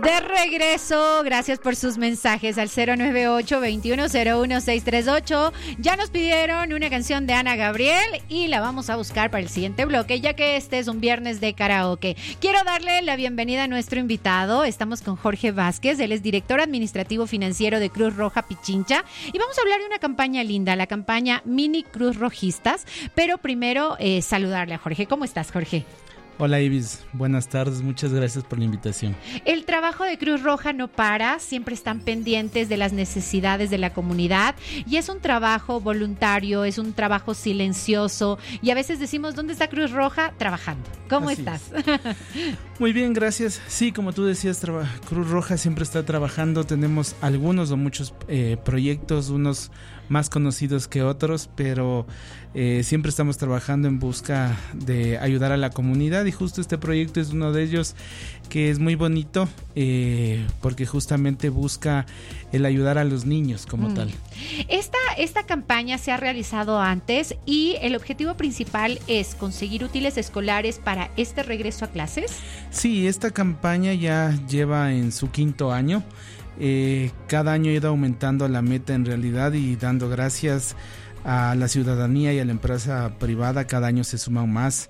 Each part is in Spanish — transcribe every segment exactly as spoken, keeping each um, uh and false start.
De regreso, gracias por sus mensajes al cero nueve ocho, veintiuno cero uno, seiscientos treinta y ocho. Ya nos pidieron una canción de Ana Gabriel y la vamos a buscar para el siguiente bloque, ya que este es un viernes de karaoke. Quiero darle la bienvenida a nuestro invitado. Estamos con Jorge Vázquez, él es director administrativo financiero de Cruz Roja Pichincha y vamos a hablar de una campaña linda, la campaña Mini Cruz Rojistas. Pero primero, eh, saludarle a Jorge. ¿Cómo estás, Jorge? Hola Ibis, buenas tardes, muchas gracias por la invitación. El trabajo de Cruz Roja no para, siempre están pendientes de las necesidades de la comunidad y es un trabajo voluntario, es un trabajo silencioso y a veces decimos, ¿dónde está Cruz Roja? Trabajando. ¿Cómo Así estás? Muy bien, gracias. Sí, como tú decías, traba- Cruz Roja siempre está trabajando, tenemos algunos o muchos eh, proyectos, unos más conocidos que otros, pero eh, siempre estamos trabajando en busca de ayudar a la comunidad y justo este proyecto es uno de ellos que es muy bonito eh, porque justamente busca el ayudar a los niños como mm. tal. Esta, esta campaña se ha realizado antes y el objetivo principal es conseguir útiles escolares para este regreso a clases. Sí, esta campaña ya lleva en su quinto año. Eh, cada año ha ido aumentando la meta en realidad y dando gracias a la ciudadanía y a la empresa privada, cada año se suman más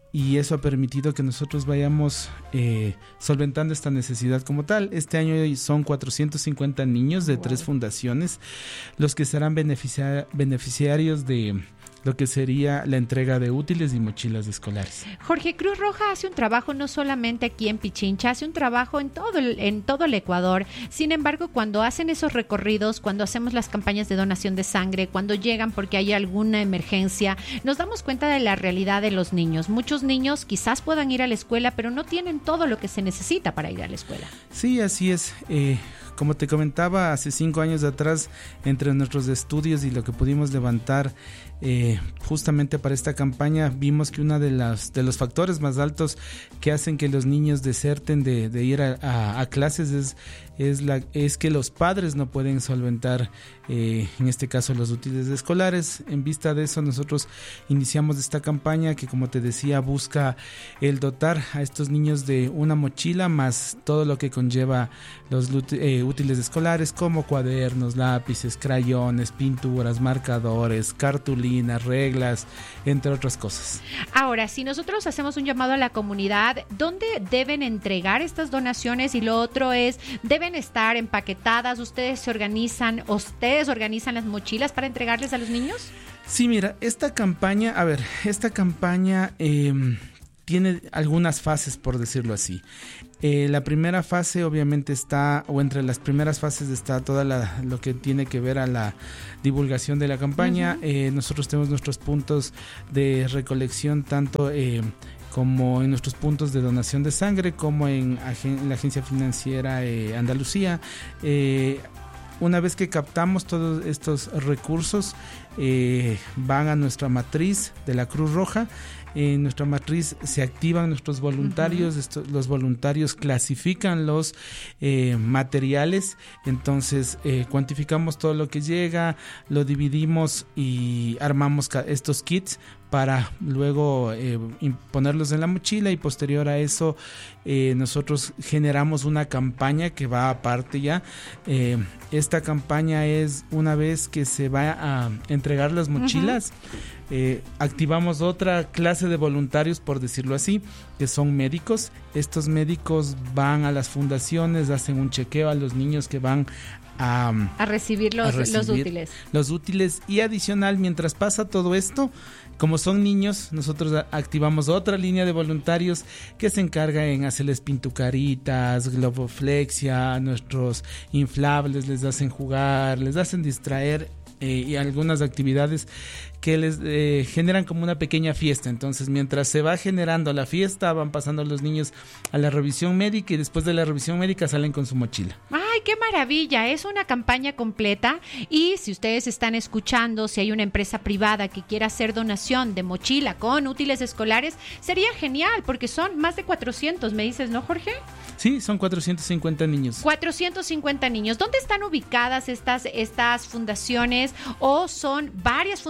y eso ha permitido que nosotros vayamos eh, solventando esta necesidad como tal. Este año son cuatrocientos cincuenta niños de wow. tres fundaciones los que serán beneficia- beneficiarios de lo que sería la entrega de útiles y mochilas escolares. Jorge, Cruz Roja hace un trabajo no solamente aquí en Pichincha, hace un trabajo en todo el, en todo el Ecuador. Sin embargo, cuando hacen esos recorridos, cuando hacemos las campañas de donación de sangre, cuando llegan porque hay alguna emergencia, nos damos cuenta de la realidad de los niños. Muchos niños quizás puedan ir a la escuela, pero no tienen todo lo que se necesita para ir a la escuela. Sí, así es. Eh, como te comentaba, hace cinco años atrás, entre nuestros estudios y lo que pudimos levantar Eh, justamente para esta campaña vimos que uno de, las, de los factores más altos que hacen que los niños deserten de, de ir a, a, a clases es, es, la, es que los padres no pueden solventar eh, en este caso los útiles escolares. En vista de eso nosotros iniciamos esta campaña que, como te decía, busca el dotar a estos niños de una mochila más todo lo que conlleva los eh, útiles escolares como cuadernos, lápices, crayones, pinturas, marcadores, cartulinas, reglas, entre otras cosas. Ahora, si nosotros hacemos un llamado a la comunidad, ¿dónde deben entregar estas donaciones? Y lo otro es, ¿deben estar empaquetadas? ¿Ustedes se organizan, ustedes organizan las mochilas para entregarles a los niños? Sí, mira, esta campaña, a ver, esta campaña eh, tiene algunas fases, por decirlo así. Eh, la primera fase obviamente está, o entre las primeras fases está toda la, lo que tiene que ver a la divulgación de la campaña. Uh-huh. Eh, nosotros tenemos nuestros puntos de recolección tanto eh, como en nuestros puntos de donación de sangre, como en, agen- en la agencia financiera eh, Andalucía. Eh, Una vez que captamos todos estos recursos, eh, van a nuestra matriz de la Cruz Roja. En nuestra matriz se activan nuestros voluntarios, uh-huh. Estos, los voluntarios clasifican los eh, materiales, entonces eh, cuantificamos todo lo que llega, lo dividimos y armamos ca- estos kits para luego eh, ponerlos en la mochila y posterior a eso eh, nosotros generamos una campaña que va aparte ya. Eh, esta campaña es una vez que se va a entregar las mochilas, uh-huh. eh, activamos otra clase de voluntarios, por decirlo así, que son médicos. Estos médicos van a las fundaciones, hacen un chequeo a los niños que van a, a recibir los, a recibir los útiles. Los útiles y adicional, mientras pasa todo esto, como son niños, nosotros activamos otra línea de voluntarios que se encarga en hacerles pintucaritas, globoflexia, nuestros inflables, les hacen jugar, les hacen distraer eh, y algunas actividades que les eh, generan como una pequeña fiesta. Entonces, mientras se va generando la fiesta, van pasando los niños a la revisión médica y después de la revisión médica salen con su mochila. ¡Ay, qué maravilla! Es una campaña completa y si ustedes están escuchando, si hay una empresa privada que quiera hacer donación de mochila con útiles escolares, sería genial porque son más de cuatrocientos, me dices, ¿no, Jorge? Sí, son cuatrocientos cincuenta niños. cuatrocientos cincuenta niños. ¿Dónde están ubicadas estas, estas fundaciones o son varias fundaciones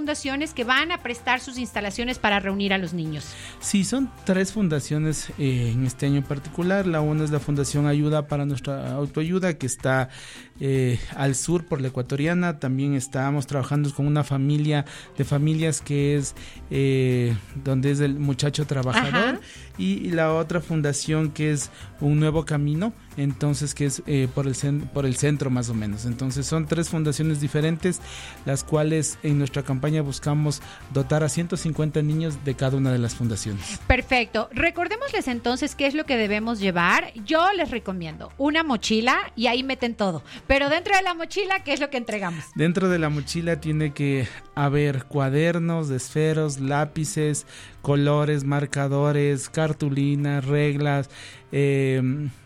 fundaciones que van a prestar sus instalaciones para reunir a los niños. Sí, son tres fundaciones eh, en este año en particular. La una es la Fundación Ayuda para Nuestra Autoayuda, que está eh, al sur por la Ecuatoriana. También estamos trabajando con una familia de familias que es eh, donde es el muchacho trabajador. Y, y la otra fundación que es Un Nuevo Camino, entonces que es eh, por el cen- por el centro más o menos. Entonces son tres fundaciones diferentes, las cuales en nuestra campaña buscamos dotar a ciento cincuenta niños de cada una de las fundaciones. Perfecto. Recordémosles entonces qué es lo que debemos llevar. Yo les recomiendo una mochila y ahí meten todo. Pero dentro de la mochila, ¿qué es lo que entregamos? Dentro de la mochila tiene que haber cuadernos, esferos, lápices, colores, marcadores, cartulinas, reglas, eh,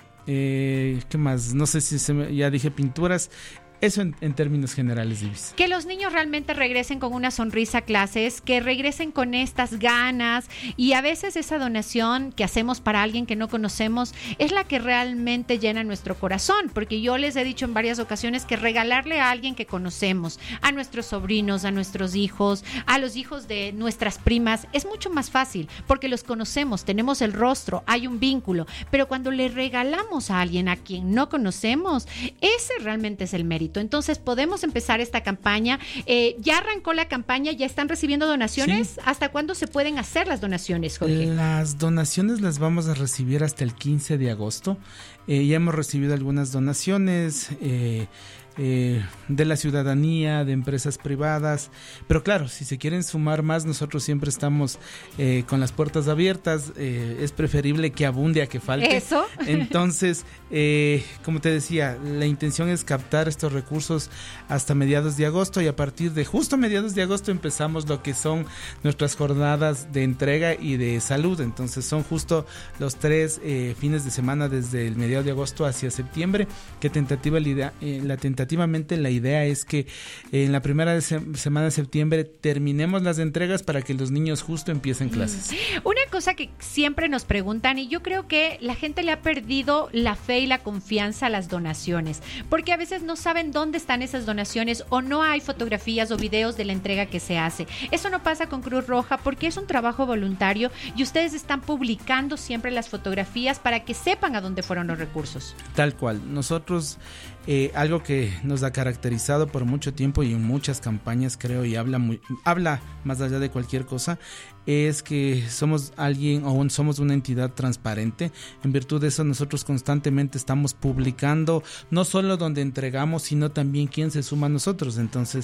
eh, ¿qué más? No sé si se me, ya dije pinturas. Eso en, en términos generales, Divis. Que los niños realmente regresen con una sonrisa a clases, que regresen con estas ganas, y a veces esa donación que hacemos para alguien que no conocemos es la que realmente llena nuestro corazón, porque yo les he dicho en varias ocasiones que regalarle a alguien que conocemos, a nuestros sobrinos, a nuestros hijos, a los hijos de nuestras primas, es mucho más fácil porque los conocemos, tenemos el rostro, hay un vínculo, pero cuando le regalamos a alguien a quien no conocemos, ese realmente es el mérito. Entonces podemos empezar esta campaña. Eh, ya arrancó la campaña, ya están recibiendo donaciones. Sí. ¿Hasta cuándo se pueden hacer las donaciones, Jorge? Las donaciones las vamos a recibir hasta el quince de agosto. Eh, ya hemos recibido algunas donaciones eh, eh, de la ciudadanía, de empresas privadas, pero claro, si se quieren sumar más, nosotros siempre estamos eh, con las puertas abiertas. Eh, es preferible que abunde a que falte. Eso. Entonces, eh, como te decía, la intención es captar estos recursos hasta mediados de agosto, y a partir de justo mediados de agosto empezamos lo que son nuestras jornadas de entrega y de salud. Entonces son justo los tres eh, fines de semana desde el mediado de agosto hacia septiembre, que tentativa la idea, eh, la tentativamente la idea es que eh, en la primera de se- semana de septiembre terminemos las entregas para que los niños justo empiecen clases. Una cosa que siempre nos preguntan, y yo creo que la gente le ha perdido la fe y la confianza a las donaciones, porque a veces no saben dónde están esas donaciones, o no hay fotografías o videos de la entrega que se hace. Eso no pasa con Cruz Roja porque es un trabajo voluntario y ustedes están publicando siempre las fotografías para que sepan a dónde fueron los recursos. Tal cual. Nosotros, eh, algo que nos ha caracterizado por mucho tiempo y en muchas campañas, creo, y habla muy, habla más allá de cualquier cosa, es que somos alguien o un, somos una entidad transparente. En virtud de eso, nosotros constantemente estamos publicando no solo donde entregamos, sino también quién se suma a nosotros. Entonces,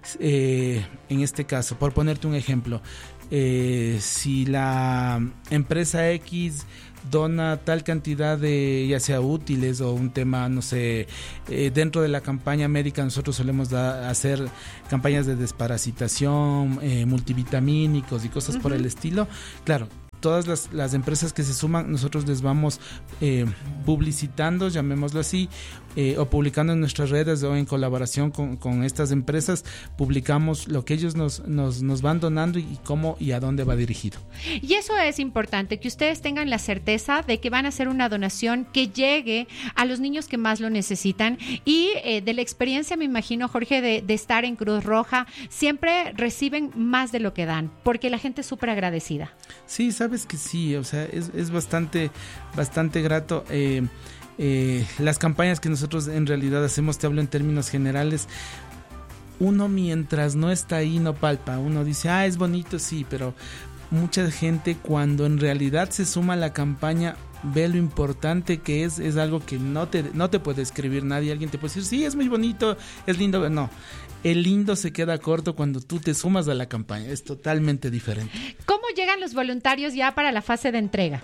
eh, en este caso, por ponerte un ejemplo, eh, si la empresa X dona tal cantidad de, ya sea útiles o un tema, no sé, eh, dentro de la campaña médica nosotros solemos da, hacer campañas de desparasitación, eh, multivitamínicos y cosas uh-huh. por el estilo. Claro, todas las, las empresas que se suman, nosotros les vamos eh, publicitando, llamémoslo así, eh, o publicando en nuestras redes, o en colaboración con, con estas empresas, publicamos lo que ellos nos, nos, nos van donando y cómo y a dónde va dirigido. Y eso es importante, que ustedes tengan la certeza de que van a hacer una donación que llegue a los niños que más lo necesitan. Y eh, de la experiencia, me imagino, Jorge, de, de estar en Cruz Roja, siempre reciben más de lo que dan, porque la gente es súper agradecida. Sí, sabes que sí, o sea, es, es bastante, bastante grato. Eh, eh, las campañas que nosotros en realidad hacemos, te hablo en términos generales, uno mientras no está ahí no palpa, uno dice, ah, es bonito, sí, pero mucha gente cuando en realidad se suma a la campaña ve lo importante que es, es algo que no te, no te puede escribir nadie. Alguien te puede decir, sí, es muy bonito, es lindo, no. El lindo se queda corto cuando tú te sumas a la campaña, es totalmente diferente. ¿Cómo llegan los voluntarios ya para la fase de entrega?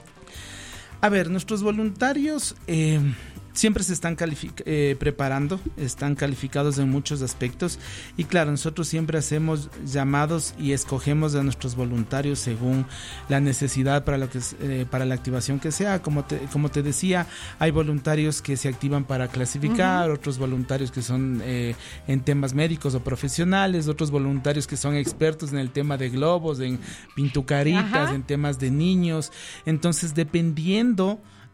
A ver, nuestros voluntarios eh, siempre se están calific- eh, preparando, están calificados en muchos aspectos, y claro, nosotros siempre hacemos llamados y escogemos a nuestros voluntarios según la necesidad para lo que eh, para la activación que sea. Como te, como te decía, hay voluntarios que se activan para clasificar, uh-huh. otros voluntarios que son eh, en temas médicos o profesionales, otros voluntarios que son expertos en el tema de globos, en pintucaritas, uh-huh. en temas de niños. Entonces, dependiendo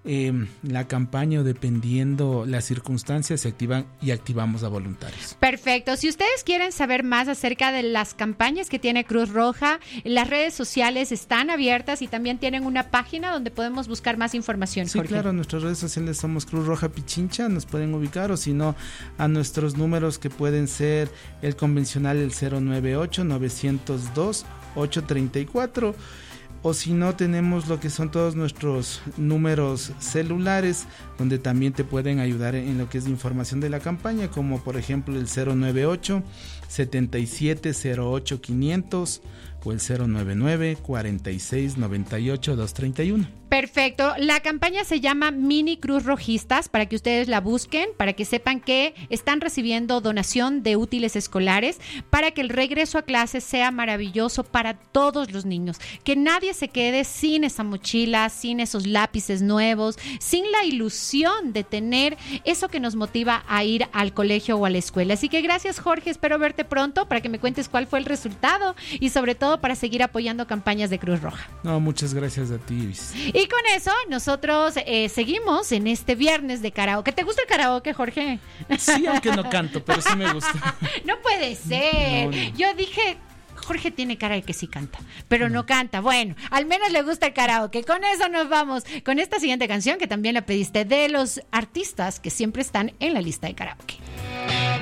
eh, la campaña o dependiendo las circunstancias se activan y activamos a voluntarios. Perfecto. Si ustedes quieren saber más acerca de las campañas que tiene Cruz Roja, las redes sociales están abiertas y también tienen una página donde podemos buscar más información. Sí, Jorge. claro, en nuestras redes sociales somos Cruz Roja Pichincha, nos pueden ubicar, o si no, a nuestros números que pueden ser el convencional, el cero nueve ocho, nueve cero dos, ocho tres cuatro, o si no, tenemos lo que son todos nuestros números celulares, donde también te pueden ayudar en lo que es información de la campaña, como por ejemplo el cero nueve ocho, setenta y siete cero ocho quinientos o el cero nueve nueve, cuarenta y seis noventa y ocho doscientos treinta y uno. Perfecto. La campaña se llama Mini Cruz Rojistas, para que ustedes la busquen, para que sepan que están recibiendo donación de útiles escolares, para que el regreso a clases sea maravilloso para todos los niños. Que nadie se quede sin esa mochila, sin esos lápices nuevos, sin la ilusión de tener eso que nos motiva a ir al colegio o a la escuela. Así que gracias, Jorge. Espero verte pronto para que me cuentes cuál fue el resultado y sobre todo para seguir apoyando campañas de Cruz Roja. No, muchas gracias a ti, Iris. Y con eso nosotros eh, seguimos en este viernes de karaoke. ¿Te gusta el karaoke, Jorge? Sí, aunque no canto, pero sí me gusta. No puede ser. No, no. Yo dije, Jorge tiene cara de que sí canta, pero no. no canta. Bueno, al menos le gusta el karaoke. Con eso nos vamos con esta siguiente canción que también la pediste, de los artistas que siempre están en la lista de karaoke.